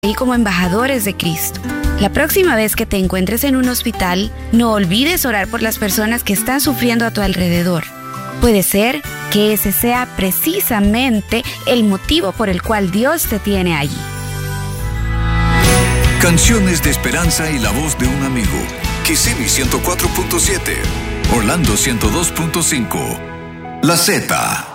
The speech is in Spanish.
y como embajadores de Cristo. La próxima vez que te encuentres en un hospital, no olvides orar por las personas que están sufriendo a tu alrededor. Puede ser que ese sea precisamente el motivo por el cual Dios te tiene allí. Canciones de esperanza y la voz de un amigo. Kissimmee 104.7, Orlando 102.5, La Z.